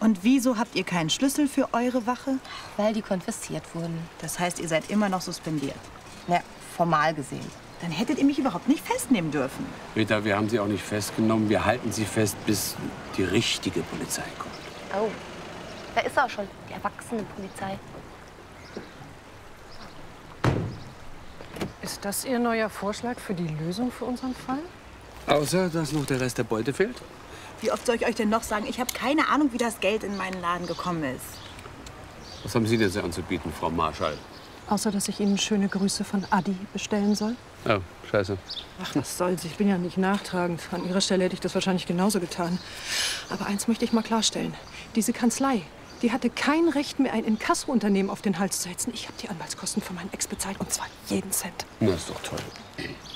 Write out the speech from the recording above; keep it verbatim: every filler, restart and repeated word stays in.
Und wieso habt ihr keinen Schlüssel für eure Wache? Weil die konfisziert wurden. Das heißt, ihr seid immer noch suspendiert. Ja, formal gesehen. Dann hättet ihr mich überhaupt nicht festnehmen dürfen. Rita, wir haben Sie auch nicht festgenommen. Wir halten Sie fest, bis die richtige Polizei kommt. Oh, da ist auch schon die erwachsene Polizei. Ist das Ihr neuer Vorschlag für die Lösung für unseren Fall? Außer, dass noch der Rest der Beute fehlt? Wie oft soll ich euch denn noch sagen? Ich habe keine Ahnung, wie das Geld in meinen Laden gekommen ist. Was haben Sie denn so anzubieten, Frau Marschall? Außer, dass ich Ihnen schöne Grüße von Adi bestellen soll? Oh, scheiße. Ach, was soll's. Ich bin ja nicht nachtragend. An Ihrer Stelle hätte ich das wahrscheinlich genauso getan. Aber eins möchte ich mal klarstellen. Diese Kanzlei, die hatte kein Recht mehr, ein Inkasso-Unternehmen auf den Hals zu setzen. Ich habe die Anwaltskosten für meinen Ex bezahlt, und zwar jeden Cent. Na, ist doch toll.